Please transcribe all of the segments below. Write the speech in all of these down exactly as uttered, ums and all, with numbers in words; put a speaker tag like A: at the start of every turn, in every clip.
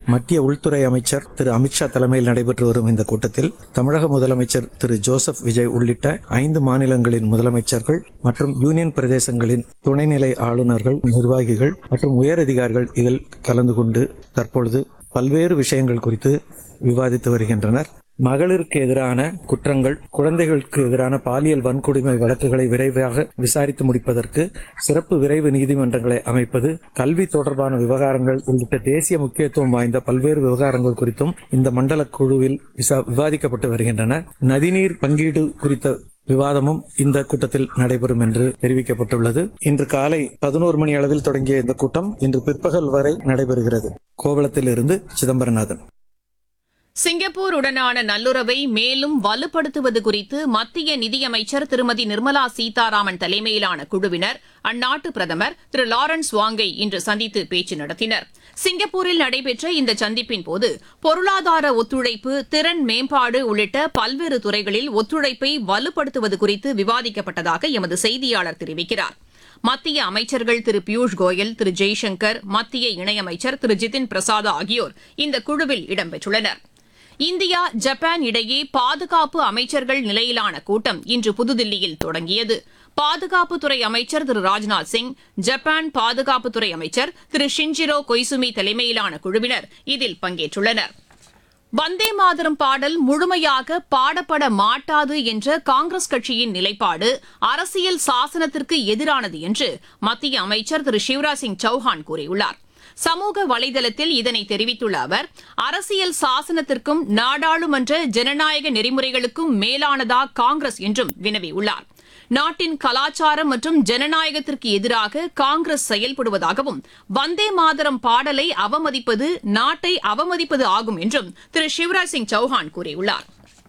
A: மத்திய உள்துறை அமைச்சர் திரு அமித்ஷா தலைமையில் நடைபெற்று வரும் இந்த கூட்டத்தில் தமிழக முதலமைச்சர் திரு ஜோசப் விஜய் உள்ளிட்ட ஐந்து மாநிலங்களின் முதலமைச்சர்கள் மற்றும் யூனியன் பிரதேசங்களின் துணைநிலை ஆளுநர்கள், நிர்வாகிகள் மற்றும் உயரதிகாரிகள் இதில் கலந்து கொண்டு தற்பொழுது பல்வேறு விஷயங்கள் குறித்து விவாதித்து வருகின்றனர். மகளிருக்கு எதிரான குற்றங்கள், குழந்தைகளுக்கு எதிரான பாலியல் வன்கொடுமை வழக்குகளை விரைவாக விசாரித்து முடிப்பதற்கு சிறப்பு விரைவு நீதிமன்றங்களை அமைப்பது, கல்வி தொடர்பான விவகாரங்கள் உள்ளிட்ட தேசிய முக்கியத்துவம் வாய்ந்த பல்வேறு விவகாரங்கள் குறித்தும் இந்த மண்டல குழுவில் விவாதிக்கப்பட்டு வருகின்றன. நதிநீர் பங்கீடு குறித்த விவாதமும் இந்த கூட்டத்தில் நடைபெறும் என்று தெரிவிக்கப்பட்டுள்ளது. இன்று காலை பதினோரு மணி அளவில் தொடங்கிய இந்த கூட்டம் இன்று பிற்பகல் வரை நடைபெறுகிறது. கோவளத்தில் இருந்து சிதம்பரநாதன்.
B: சிங்கப்பூர் உடனான நல்லுறவை மேலும் வலுப்படுத்துவது குறித்து மத்திய நிதியமைச்சர் திருமதி நிர்மலா சீதாராமன் தலைமையிலான குழுவினர் அந்நாட்டு பிரதமர் திரு லாரன்ஸ் வாங்கை இன்று சந்தித்து பேச்சு நடத்தினர். சிங்கப்பூரில் நடைபெற்ற இந்த சந்திப்பின் போது பொருளாதார ஒத்துழைப்பு, திறன் மேம்பாடு உள்ளிட்ட பல்வேறு துறைகளில் ஒத்துழைப்பை வலுப்படுத்துவது குறித்து விவாதிக்கப்பட்டதாக எமது செய்தியாளர் தெரிவிக்கிறார். மத்திய அமைச்சர்கள் திரு பியூஷ் கோயல், திரு ஜெய்சங்கர், மத்திய இணையமைச்சர் திரு ஜிதின் பிரசாத் ஆகியோர் இந்த குழுவில் இடம்பெற்றுள்ளனர். இந்தியா, ஜப்பான் இடையே பாதுகாப்பு அமைச்சர்கள் நிலையிலான கூட்டம் இன்று புதுதில்லியில் தொடங்கியது. பாதுகாப்புத்துறை அமைச்சர் திரு ராஜ்நாத் சிங், ஜப்பான் பாதுகாப்புத்துறை அமைச்சர் திரு ஷின்ஜிரோ கொய்சுமி தலைமையிலான குழுவினர் இதில் பங்கேற்றுள்ளனர். வந்தே மாதரம் பாடல் முழுமையாக பாடப்பட மாட்டாது என்ற காங்கிரஸ் கட்சியின் நிலைப்பாடு அரசியல் சாசனத்திற்கு எதிரானது என்று மத்திய அமைச்சர் திரு சிவராஜ் சிங் சௌஹான் கூறியுள்ளார். சமூக வலைதளத்தில் இதனை தெரிவித்துள்ள அவர், அரசியல் சாசனத்திற்கும் நாடாளுமன்ற ஜனநாயக நெறிமுறைகளுக்கும் மேலானதா காங்கிரஸ் என்றும் வினவியுள்ளார். நாட்டின் கலாச்சாரம் மற்றும் ஜனநாயகத்திற்கு எதிராக காங்கிரஸ் செயல்படுவதாகவும், வந்தே மாதரம் பாடலை அவமதிப்பது நாட்டை அவமதிப்பது ஆகும் என்றும் திரு சிவராஜ் சிங் சௌஹான் கூறியுள்ளார்.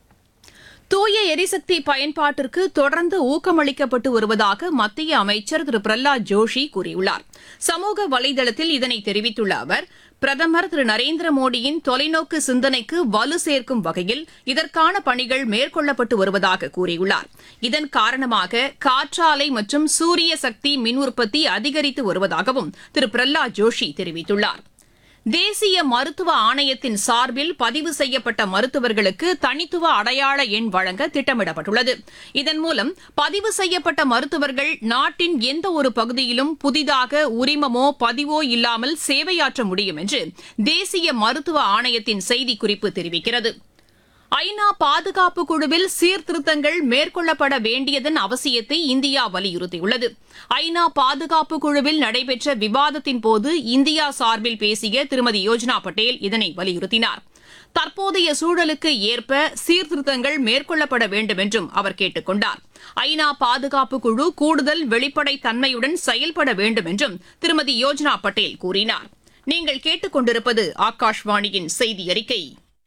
B: தூய எரிசக்தி பயன்பாட்டிற்கு தொடர்ந்து ஊக்கமளிக்கப்பட்டு வருவதாக மத்திய அமைச்சர் திரு பிரஹ்லாத் ஜோஷி கூறியுள்ளார். சமூக வலைதளத்தில் இதனை தெரிவித்துள்ள அவர், பிரதமர் திரு நரேந்திர மோடியின் தொலைநோக்கு சிந்தனைக்கு வலு சேர்க்கும் வகையில் இதற்கான பணிகள் மேற்கொள்ளப்பட்டு வருவதாக கூறியுள்ளார். இதன் காரணமாக காற்றாலை மற்றும் சூரிய சக்தி மின் உற்பத்தி அதிகரித்து வருவதாகவும் திரு பிரஹ்லாத் ஜோஷி தெரிவித்துள்ளார். தேசிய மருத்துவ ஆணையத்தின் சார்பில் பதிவு செய்யப்பட்ட மருத்துவர்களுக்கு தனித்துவ அடையாள எண் வழங்க திட்டமிடப்பட்டுள்ளது. இதன் மூலம் பதிவு செய்யப்பட்ட மருத்துவர்கள் நாட்டின் எந்த ஒரு பகுதியிலும் புதிதாக உரிமமோ பதிவோ இல்லாமல் சேவையாற்ற முடியும் என்று தேசிய மருத்துவ ஆணையத்தின் செய்திக்குறிப்பு தெரிவிக்கிறது. ஐநா பாதுகாப்பு குழுவில் சீர்திருத்தங்கள் மேற்கொள்ளப்பட வேண்டியதன் அவசியத்தை இந்தியா வலியுறுத்தியுள்ளது. ஐநா பாதுகாப்பு குழுவில் நடைபெற்ற விவாதத்தின் போது இந்தியா சார்பில் பேசிய திருமதி யோஜனா பட்டேல் இதனை வலியுறுத்தினார். தற்போதைய சூழலுக்கு ஏற்ப சீர்திருத்தங்கள் மேற்கொள்ளப்பட வேண்டும் என்றும் அவர் கேட்டுக் கொண்டார். ஐநா பாதுகாப்பு குழு கூடுதல் வெளிப்படைத் தன்மையுடன் செயல்பட வேண்டும் என்றும் திருமதி யோஜனா பட்டேல் கூறினார். நீங்கள் கேட்டுக் கொண்டிருப்பது ஆகாஷ்வாணியின் செய்தி அறிக்கை.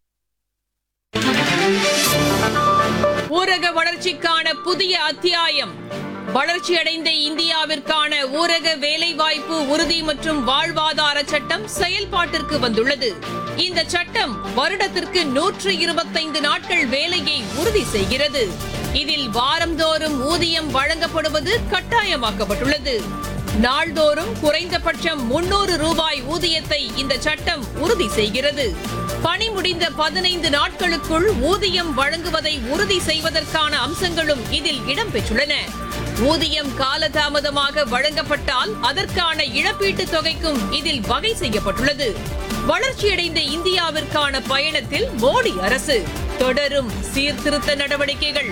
B: ஊரக வளர்ச்சிக்கான புதிய அத்தியாயம். வளர்ச்சியடைந்த இந்தியாவிற்கான ஊரக வேலைவாய்ப்பு உறுதி மற்றும் வாழ்வாதார சட்டம் செயல்பாட்டிற்கு வந்துள்ளது. இந்த சட்டம் வருடத்திற்கு நூற்று இருபத்தைந்து நாட்கள் வேலையை உறுதி செய்கிறது. இதில் வாரந்தோறும் ஊதியம் வழங்கப்படுவது கட்டாயமாக்கப்பட்டுள்ளது. நாள்தோறும் குறைந்தபட்சம் முன்னூறு ரூபாய் ஊதியத்தை இந்த சட்டம் உறுதி செய்கிறது. பணி முடிந்த பதினைந்து நாட்களுக்குள் ஊதியம் வழங்குவதை உறுதி செய்வதற்கான அம்சங்களும் இதில் இடம்பெற்றுள்ளன. ஊதியம் காலதாமதமாக வழங்கப்பட்டால் அதற்கான இழப்பீட்டுத் தொகைக்கும் இதில் வகை செய்யப்பட்டுள்ளது. வளர்ச்சியடைந்த இந்தியாவிற்கான பயணத்தில் மோடி அரசு தொடரும் சீர்திருத்த நடவடிக்கைகள்.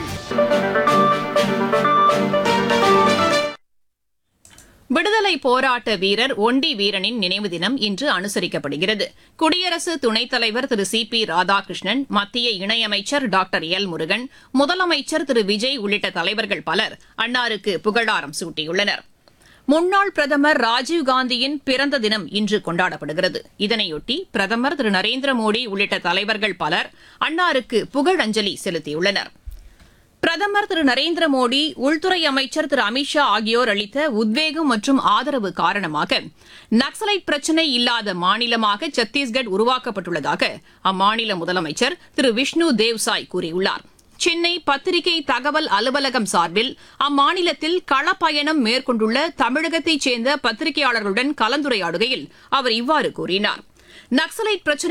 B: விடுதலை போராட்ட வீரர் ஒண்டி வீரனின் நினைவு தினம் இன்று அனுசரிக்கப்படுகிறது. குடியரசு துணைத் தலைவர் திரு சி பி ராதாகிருஷ்ணன், மத்திய இணையமைச்சர் டாக்டர் எல் முருகன், முதலமைச்சர் திரு விஜய் உள்ளிட்ட தலைவர்கள் பலர் அன்னாருக்கு புகழாரம் சூட்டியுள்ளனர். முன்னாள் பிரதமர் ராஜீவ்காந்தியின் பிறந்த தினம் இன்று கொண்டாடப்படுகிறது. இதனையொட்டி பிரதமர் திரு நரேந்திர மோடி உள்ளிட்ட தலைவர்கள் பலர் அன்னாருக்கு புகழஞ்சலி செலுத்தியுள்ளனர். பிரதமர் திரு நரேந்திர மோடி, உள்துறை அமைச்சர் திரு அமித்ஷா ஆகியோர் அளித்த உத்வேகம் மற்றும் ஆதரவு காரணமாக நக்சலைட் பிரச்சினை இல்லாத மாநிலமாக சத்தீஸ்கட் உருவாக்கப்பட்டுள்ளதாக அம்மாநில முதலமைச்சர் திரு விஷ்ணு தேவ்சாய் கூறியுள்ளார். சென்னை பத்திரிகை தகவல் அலுவலகம் சார்பில் அம்மாநிலத்தில் களப்பயணம் மேற்கொண்டுள்ள தமிழகத்தைச் சேர்ந்த பத்திரிகையாளர்களுடன் கலந்துரையாடுகையில் அவர் இவ்வாறு கூறினார். நக்சலைட் பிரச்சினை